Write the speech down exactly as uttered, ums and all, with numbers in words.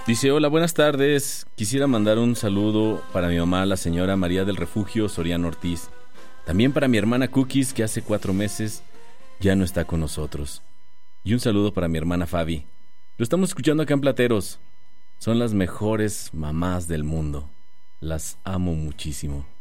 Dice, hola, buenas tardes. Quisiera mandar un saludo para mi mamá, la señora María del Refugio Soriano Ortiz. También para mi hermana Cookies, que hace cuatro meses ya no está con nosotros. Y un saludo para mi hermana Fabi. Lo estamos escuchando acá en Plateros. Son las mejores mamás del mundo. Las amo muchísimo.